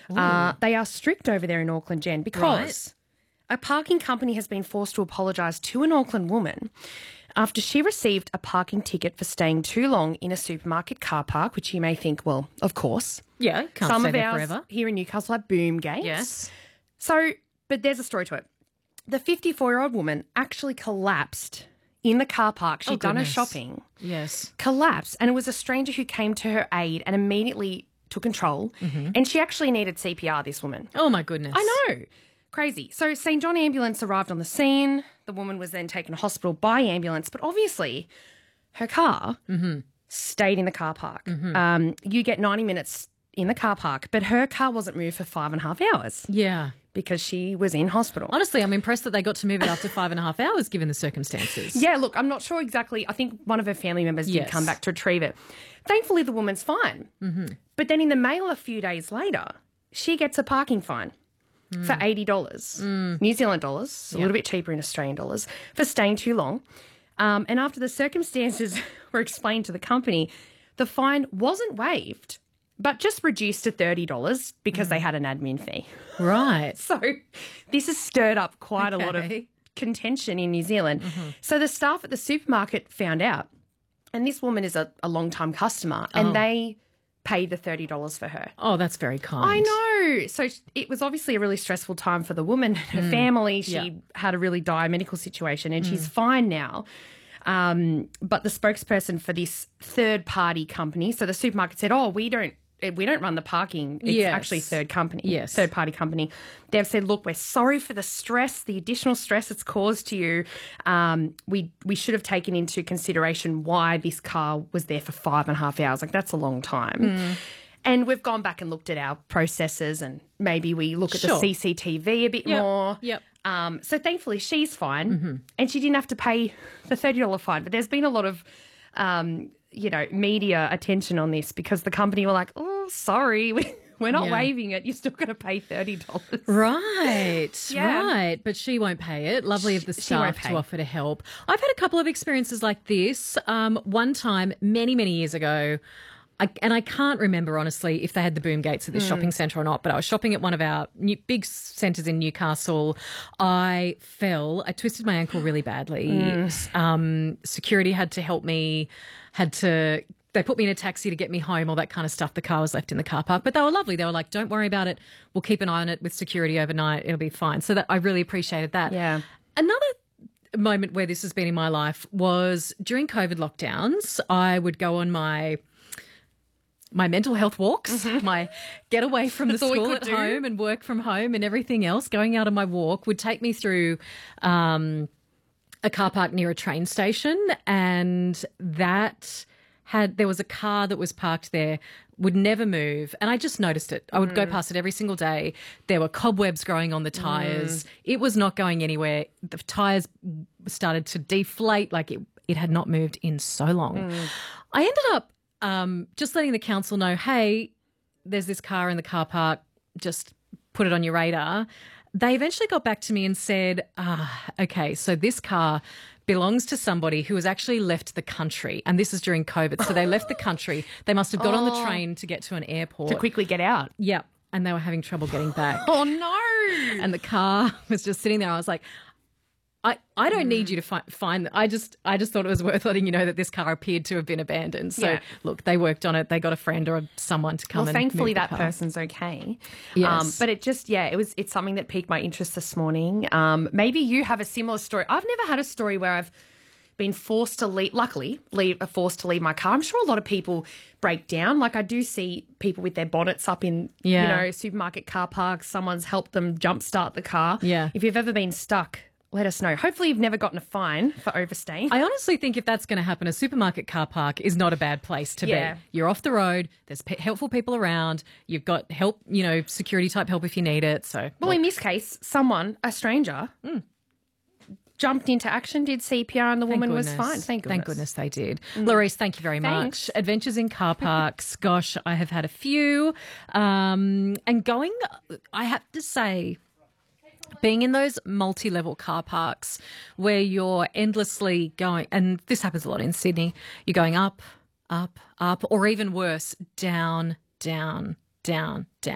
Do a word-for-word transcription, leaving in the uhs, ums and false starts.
Uh, they are strict over there in Auckland, Jen, because a parking company has been forced to apologise to an Auckland woman after she received a parking ticket for staying too long in a supermarket car park, which you may think, well, of course. Yeah, can't Some stay of there ours forever. here in Newcastle have boom gates. Yes. So, but there's a story to it. The fifty-four-year-old woman actually collapsed in the car park. She'd Oh, done her goodness. shopping, Yes. collapsed, and it was a stranger who came to her aid and immediately took control. And she actually needed C P R, this woman. Oh, my goodness. I know. Crazy. So Saint John Ambulance arrived on the scene. The woman was then taken to hospital by ambulance, but obviously her car stayed in the car park. Um, you get ninety minutes in the car park, but her car wasn't moved for five and a half hours Yeah. because she was in hospital. Honestly, I'm impressed that they got to move it after five and a half hours, given the circumstances. Yeah, look, I'm not sure exactly. I think one of her family members did Yes. come back to retrieve it. Thankfully, the woman's fine. Mm-hmm. But then in the mail a few days later, she gets a parking fine for eighty dollars, New Zealand dollars, a little bit cheaper in Australian dollars, for staying too long. Um, and after the circumstances were explained to the company, the fine wasn't waived, but just reduced to thirty dollars because they had an admin fee. Right. So this has stirred up quite a lot of Okay. contention in New Zealand. So the staff at the supermarket found out, and this woman is a, a long-time customer, and Oh. they paid the thirty dollars for her. Oh, that's very kind. I know. So it was obviously a really stressful time for the woman and her family. She Yeah. had a really dire medical situation, and she's fine now. Um, but the spokesperson for this third-party company, so the supermarket said, "Oh, we don't." We don't run the parking. It's Yes. actually third company, Yes. third party company. They've said, look, we're sorry for the stress, the additional stress it's caused to you. Um, we we should have taken into consideration why this car was there for five and a half hours. Like, that's a long time. And we've gone back and looked at our processes, and maybe we look at Sure. the C C T V a bit Yep. more. Yep. Um, so thankfully she's fine, and she didn't have to pay the thirty dollars fine. But there's been a lot of um, you know, media attention on this because the company were like, oh, sorry, we, we're not Yeah. waiving it. You're still going to pay thirty dollars. Right, Yeah. right. But she won't pay it. Lovely of the She won't staff pay. to offer to help. I've had a couple of experiences like this. Um, one time, many, many years ago, I, and I can't remember, honestly, if they had the boom gates at this shopping centre or not, but I was shopping at one of our new, big centres in Newcastle. I fell. I twisted my ankle really badly. Um, security had to help me, had to... They put me in a taxi to get me home, all that kind of stuff. The car was left in the car park. But they were lovely. They were like, don't worry about it. We'll keep an eye on it with security overnight. It'll be fine. So that I really appreciated that. Yeah. Another moment where this has been in my life was during COVID lockdowns. I would go on my my mental health walks, my get away from the That's all we school could at do. home and work from home and everything else. Going out on my walk would take me through um, a car park near a train station, and that had there was a car that was parked there, would never move, and I just noticed it. I would Mm. go past it every single day. There were cobwebs growing on the tyres. Mm. It was not going anywhere. The tyres started to deflate like it, it had not moved in so long. Mm. I ended up um, just letting the council know, hey, there's this car in the car park, just put it on your radar. They eventually got back to me and said, ah, okay, so this car belongs to somebody who has actually left the country, and this is during COVID. So they left the country. They must have got on the train to get to an airport. To quickly get out. Yeah, and they were having trouble getting back. Oh, no. And the car was just sitting there. I was like, I, I don't need you to fi- find. I just I just thought it was worth letting you know that this car appeared to have been abandoned. So Yeah. look, they worked on it. They got a friend or someone to come. Well, and thankfully move the that car. person's okay. Yes. Um, but it just, yeah, it was. It's something that piqued my interest this morning. Um, maybe you have a similar story. I've never had a story where I've been forced to leave, luckily, leave, uh, forced to leave my car. I'm sure a lot of people break down. Like I do see people with their bonnets up in, Yeah. you know, supermarket car parks. Someone's helped them jumpstart the car. Yeah. If you've ever been stuck, let us know. Hopefully you've never gotten a fine for overstaying. I honestly think if that's going to happen, a supermarket car park is not a bad place to Yeah. be. You're off the road. There's pe- helpful people around. You've got help, you know, security type help if you need it. So Well, in this case, someone, a stranger, jumped into action, did C P R, and the Thank woman was goodness. fine. Thank goodness. Thank goodness they did. Larice, thank you very Thanks. much. Adventures in car parks. Gosh, I have had a few. Um, and going, I have to say, being in those multi-level car parks where you're endlessly going, and this happens a lot in Sydney, you're going up, up, up, or even worse, down, down, down, down.